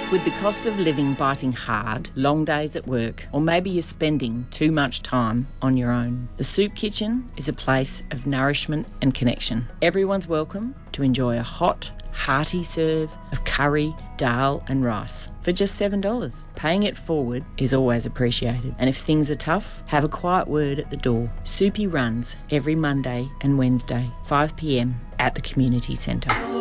With the cost of living biting hard, long days at work, or maybe you're spending too much time on your own, the Soup Kitchen is a place of nourishment and connection. Everyone's welcome to enjoy a hot, hearty serve of curry, dal and rice for just $7. Paying it forward is always appreciated. And if things are tough, have a quiet word at the door. Soupy runs every Monday and Wednesday, 5 p.m. at the community centre.